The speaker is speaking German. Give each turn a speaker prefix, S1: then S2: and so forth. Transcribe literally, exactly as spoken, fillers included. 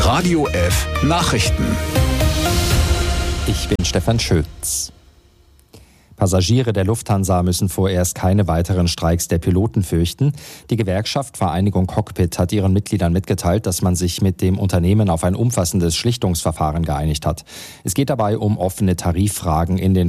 S1: Radio F Nachrichten.
S2: Ich bin Stefan Schütz. Passagiere der Lufthansa müssen vorerst keine weiteren Streiks der Piloten fürchten. Die Gewerkschaft Vereinigung Cockpit hat ihren Mitgliedern mitgeteilt, dass man sich mit dem Unternehmen auf ein umfassendes Schlichtungsverfahren geeinigt hat. Es geht dabei um offene Tariffragen in den